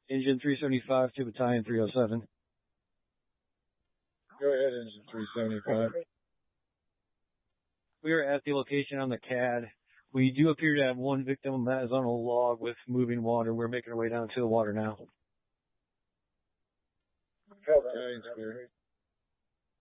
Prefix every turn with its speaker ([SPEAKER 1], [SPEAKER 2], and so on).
[SPEAKER 1] Engine 375 to Battalion 307.
[SPEAKER 2] Go ahead, Engine 375.
[SPEAKER 1] We are at the location on the CAD. We do appear to have one victim that is on a log with moving water. We're making our way down to the water now.
[SPEAKER 2] Battalion's clear.